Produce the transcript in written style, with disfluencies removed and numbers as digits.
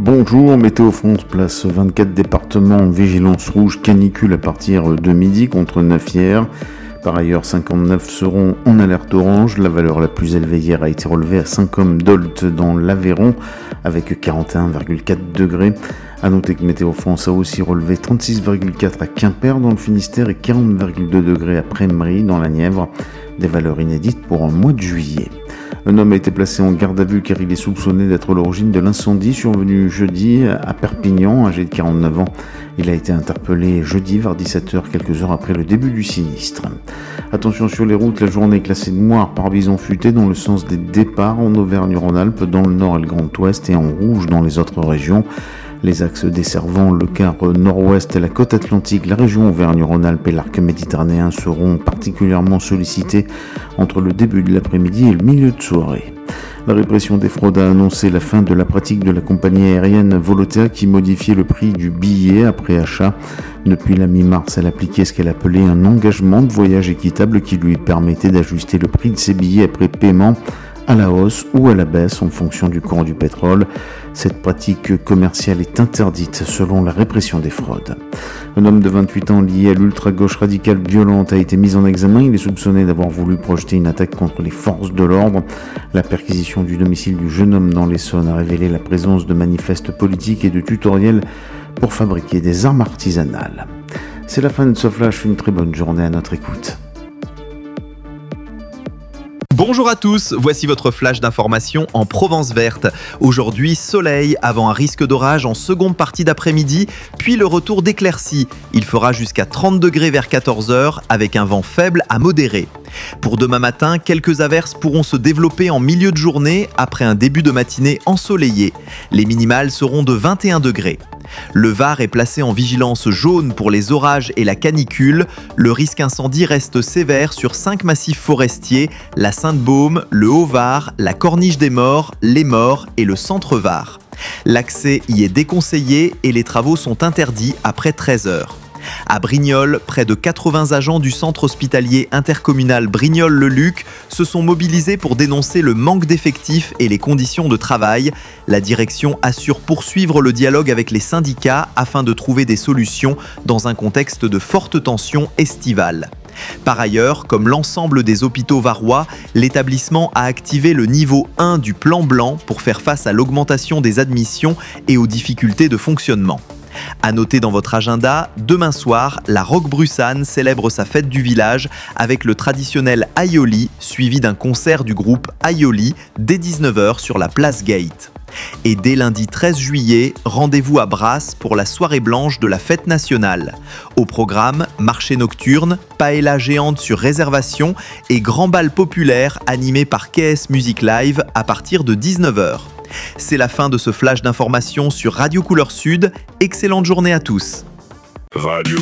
Bonjour, Météo France place 24 départements en vigilance rouge canicule à partir de midi contre 9 hier. Par ailleurs, 59 seront en alerte orange. La valeur la plus élevée hier a été relevée à Saint-Côme-d'Olt dans l'Aveyron avec 41,4 degrés. A noter que Météo France a aussi relevé 36,4 à Quimper dans le Finistère et 40,2 degrés à Prémery dans la Nièvre. Des valeurs inédites pour un mois de juillet. Un homme a été placé en garde à vue car il est soupçonné d'être l'origine de l'incendie survenu jeudi à Perpignan, âgé de 49 ans. Il a été interpellé jeudi vers 17h, quelques heures après le début du sinistre. Attention sur les routes, la journée est classée noire par bison futé dans le sens des départs en Auvergne-Rhône-Alpes, dans le nord et le Grand Ouest et en rouge dans les autres régions. Les axes desservant le quart nord-ouest et la côte atlantique, la région Auvergne-Rhône-Alpes et l'arc méditerranéen seront particulièrement sollicités entre le début de l'après-midi et le milieu de soirée. La répression des fraudes a annoncé la fin de la pratique de la compagnie aérienne Volotea qui modifiait le prix du billet après achat. Depuis la mi-mars, elle appliquait ce qu'elle appelait un engagement de voyage équitable qui lui permettait d'ajuster le prix de ses billets après paiement à la hausse ou à la baisse en fonction du cours du pétrole. Cette pratique commerciale est interdite selon la répression des fraudes. Un homme de 28 ans lié à l'ultra-gauche radicale violente a été mis en examen. Il est soupçonné d'avoir voulu projeter une attaque contre les forces de l'ordre. La perquisition du domicile du jeune homme dans l'Essonne a révélé la présence de manifestes politiques et de tutoriels pour fabriquer des armes artisanales. C'est la fin de ce flash. Une très bonne journée à notre écoute. Bonjour à tous, voici votre flash d'information en Provence verte. Aujourd'hui, soleil avant un risque d'orage en seconde partie d'après-midi, puis le retour d'éclaircies. Il fera jusqu'à 30 degrés vers 14h avec un vent faible à modéré. Pour demain matin, quelques averses pourront se développer en milieu de journée après un début de matinée ensoleillé. Les minimales seront de 21 degrés. Le Var est placé en vigilance jaune pour les orages et la canicule. Le risque incendie reste sévère sur 5 massifs forestiers, la Sainte-Baume, le Haut-Var, la Corniche des Morts, les Morts et le Centre-Var. L'accès y est déconseillé et les travaux sont interdits après 13h. À Brignoles, près de 80 agents du centre hospitalier intercommunal Brignoles-le-Luc se sont mobilisés pour dénoncer le manque d'effectifs et les conditions de travail. La direction assure poursuivre le dialogue avec les syndicats afin de trouver des solutions dans un contexte de forte tension estivale. Par ailleurs, comme l'ensemble des hôpitaux varois, l'établissement a activé le niveau 1 du plan blanc pour faire face à l'augmentation des admissions et aux difficultés de fonctionnement. À noter dans votre agenda, demain soir, la Roquebrussanne célèbre sa fête du village avec le traditionnel Aioli, suivi d'un concert du groupe Aioli dès 19h sur la place Gate. Et dès lundi 13 juillet, rendez-vous à Brasse pour la soirée blanche de la fête nationale. Au programme, marché nocturne, paella géante sur réservation et grand bal populaire animé par KS Music Live à partir de 19h. C'est la fin de ce flash d'information sur Radio Couleur Sud. Excellente journée à tous. Radio